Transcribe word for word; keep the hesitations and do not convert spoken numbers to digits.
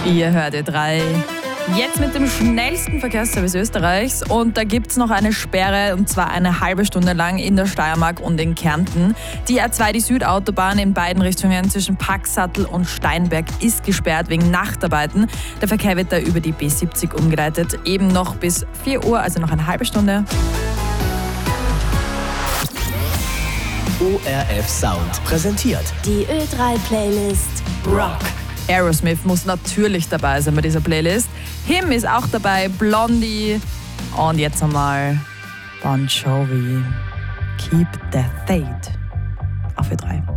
Ihr hört Ö drei. Jetzt mit dem schnellsten Verkehrsservice Österreichs und da gibt es noch eine Sperre und zwar eine halbe Stunde lang in der Steiermark und in Kärnten. Die A zwei, die Südautobahn in beiden Richtungen zwischen Paxsattel und Steinberg ist gesperrt wegen Nachtarbeiten. Der Verkehr wird da über die B siebzig umgeleitet, eben noch bis vier Uhr, also noch eine halbe Stunde. O R F Sound präsentiert Die Ö drei Playlist Rock. Aerosmith muss natürlich dabei sein bei dieser Playlist. Him ist auch dabei, Blondie und jetzt einmal Bon Jovi. Keep the Faith auf Ö drei.